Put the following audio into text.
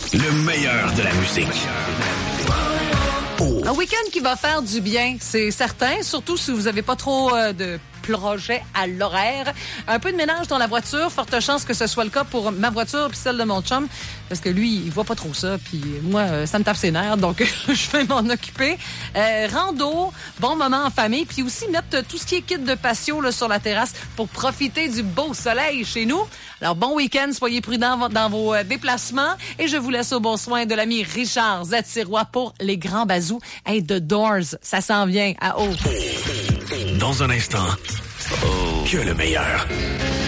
Le meilleur de la musique. Un week-end qui va faire du bien, c'est certain, surtout si vous n'avez pas trop de projet à l'horaire. Un peu de ménage dans la voiture, forte chance que ce soit le cas pour ma voiture puis celle de mon chum, parce que lui, il voit pas trop ça, puis moi, ça me tape ses nerfs, donc je vais m'en occuper. Rando, bon moment en famille, puis aussi mettre tout ce qui est kit de patio là, sur la terrasse pour profiter du beau soleil chez nous. Alors, bon week-end, soyez prudents dans vos déplacements, et je vous laisse au bon soin de l'ami Richard Zatirois pour les grands bazous. Hey, The Doors, ça s'en vient à haut. Dans un instant, que le meilleur.